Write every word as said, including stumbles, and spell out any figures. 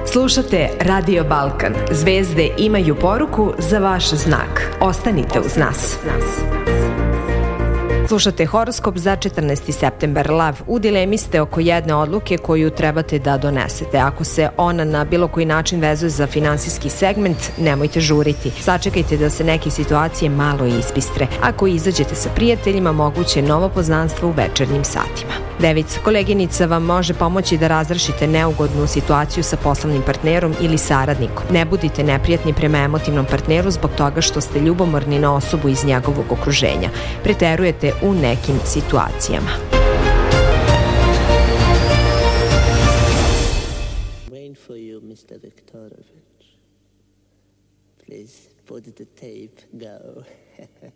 Slušate Radio Balkan. Zvezde imaju poruku za vaš znak. Ostanite uz nas. Slušate horoskop za četrnaesti septembar. Lav, u dilemi ste oko jedne odluke koju trebate da donesete. Ako se ona na bilo koji način vezuje za finansijski segment, nemojte žuriti. Sačekajte da se neke situacije malo ispistre. Ako izađete sa prijateljima, moguće novo poznanstvo u večernjim satima. Devica, koleginica vam može pomoći da razrešite neugodnu situaciju sa poslovnim partnerom ili saradnikom. Ne budite neprijatni prema emotivnom partneru zbog toga što ste ljubomorni na osobu iz njegovog okruženja. Preterujete u nekim situacijama. Waiting for you, mister Viktorovich. Please put the tape, go.